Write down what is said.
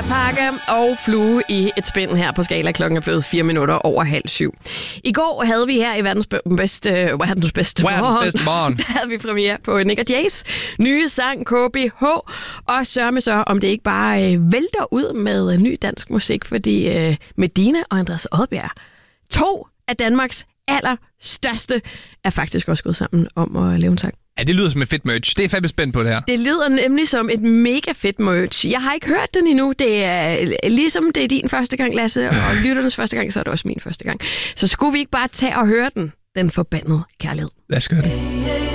Pakke og flue i et spænd her på skala. Klokken er blevet 4:04. I går havde vi her i verdens bedste morgen. Der havde vi premiere på Nik & Jays nye sang KBH. Og sørme så, om det ikke bare vælter ud med ny dansk musik, fordi Medina og Andreas Odbjerg, 2 af Danmarks allerstørste, er faktisk også gået sammen om at lave en sang. Ja, det lyder som et fedt merch. Det er fandme spændt på det her. Det lyder nemlig som et mega fedt merch. Jeg har ikke hørt den endnu. Det er ligesom det er din første gang, Lasse, og lytternes første gang, så er det også min første gang. Så skulle vi ikke bare tage og høre den forbandede kærlighed? Lad os gøre det.